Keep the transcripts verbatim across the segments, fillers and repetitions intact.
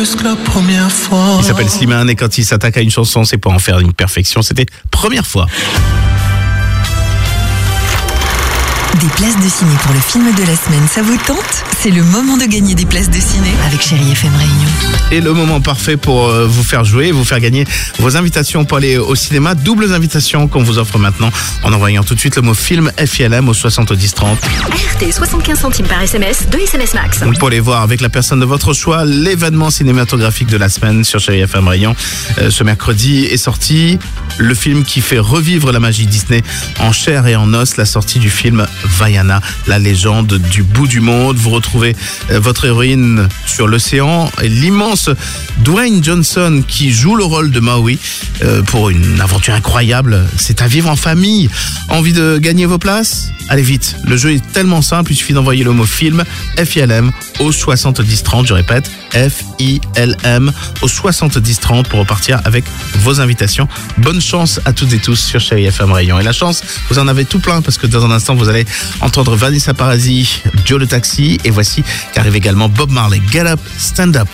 La première fois. Il s'appelle Slimane et quand il s'attaque à une chanson, c'est pour en faire une perfection. C'était première fois. Des places de ciné pour le film de la semaine, ça vous tente? C'est le moment de gagner des places de ciné avec Chérie F M Réunion. Et le moment parfait pour euh, vous faire jouer et vous faire gagner vos invitations pour aller au cinéma. Doubles invitations qu'on vous offre maintenant en envoyant tout de suite le mot film F I L M au soixante-dix trente. R T, soixante-quinze centimes par S M S, deux S M S max. Donc pour aller voir avec la personne de votre choix l'événement cinématographique de la semaine sur Chérie F M Rayon. Euh, ce mercredi est sorti le film qui fait revivre la magie Disney en chair et en os, la sortie du film Vaiana, la légende du bout du monde. Vous retrouvez euh, votre héroïne sur l'océan et l'immense Dwayne Johnson qui joue le rôle de Maui euh, pour une aventure incroyable. C'est à vivre en famille. Envie de gagner vos places? Allez vite, le jeu est tellement simple, il suffit d'envoyer le mot film F I L M au soixante-dix trente, je répète, F I L M au soixante-dix trente pour repartir avec vos invitations. Bonne chance à toutes et tous sur Chérie F M Rayon. Et la chance, vous en avez tout plein parce que dans un instant, vous allez entendre Vanessa Paradis, Joe le Taxi et voici qu'arrive également Bob Marley. Get Up, Stand Up.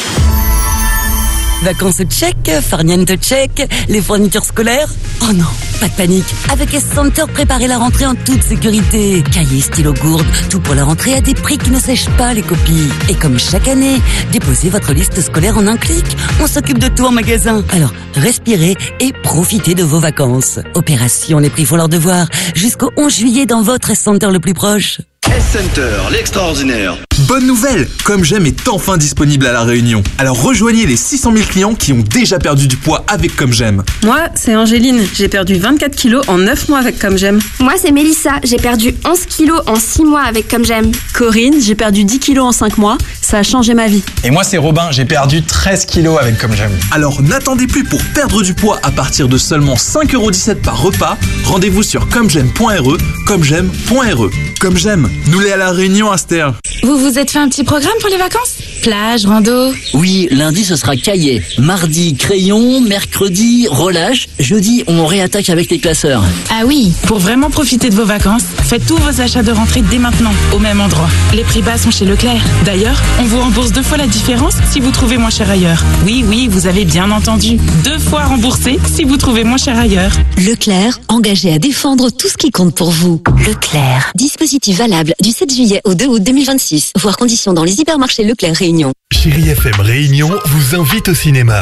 Vacances check, farniente check, les fournitures scolaires? Oh non, pas de panique. Avec S-Center, préparez la rentrée en toute sécurité. Cahiers, stylos, gourdes, tout pour la rentrée à des prix qui ne sèchent pas les copies. Et comme chaque année, déposez votre liste scolaire en un clic. On s'occupe de tout en magasin. Alors, respirez et profitez de vos vacances. Opération, les prix font leur devoir. Jusqu'au onze juillet dans votre S-Center le plus proche. S-Center, l'extraordinaire. Bonne nouvelle, Comme J'aime est enfin disponible à La Réunion. Alors rejoignez les six cent mille clients qui ont déjà perdu du poids avec Comme J'aime. Moi, c'est Angéline, j'ai perdu vingt-quatre kilos en neuf mois avec Comme J'aime. Moi, c'est Mélissa, j'ai perdu onze kilos en six mois avec Comme J'aime. Corinne, j'ai perdu dix kilos en cinq mois, ça a changé ma vie. Et moi, c'est Robin, j'ai perdu treize kilos avec Comme J'aime. Alors n'attendez plus pour perdre du poids à partir de seulement cinq euros dix-sept par repas. Rendez-vous sur comme j'aime point r e, comme j'aime point r e. Comme J'aime, nous l'est à La Réunion, Aster. Vous vous êtes fait un petit programme pour les vacances? Plage, rando? Oui, lundi ce sera cahier. Mardi, crayon. Mercredi, relâche. Jeudi, on réattaque avec les classeurs. Ah oui, pour vraiment profiter de vos vacances, faites tous vos achats de rentrée dès maintenant, au même endroit. Les prix bas sont chez Leclerc. D'ailleurs, on vous rembourse deux fois la différence si vous trouvez moins cher ailleurs. Oui, oui, vous avez bien entendu. Deux fois remboursé si vous trouvez moins cher ailleurs. Leclerc, engagé à défendre tout ce qui compte pour vous. Leclerc. Dispositif valable du sept juillet au deux août deux mille vingt-six. Voir conditions dans les hypermarchés Leclerc Réunion. Chérie F M Réunion vous invite au cinéma.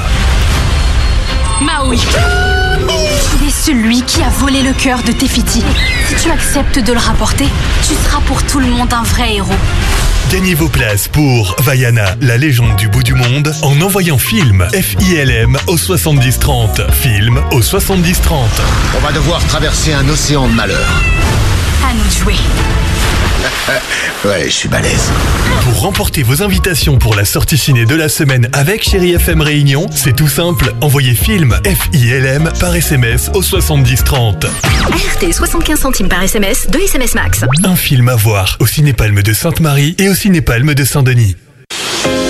Maui. Il est celui qui a volé le cœur de Tefiti. Si tu acceptes de le rapporter, tu seras pour tout le monde un vrai héros. Gagnez vos places pour Vaiana, la légende du bout du monde, en envoyant film F I L M au soixante-dix trente. Film au soixante-dix trente. On va devoir traverser un océan de malheur. À nous de jouer. Ouais, je suis balèze. Pour remporter vos invitations pour la sortie ciné de la semaine avec Chérie F M Réunion, c'est tout simple. Envoyez film F I L M par S M S au soixante-dix trente. R T, soixante-quinze centimes par S M S, deux S M S max. Un film à voir au Cinépalme de Sainte-Marie et au Cinépalme de Saint-Denis.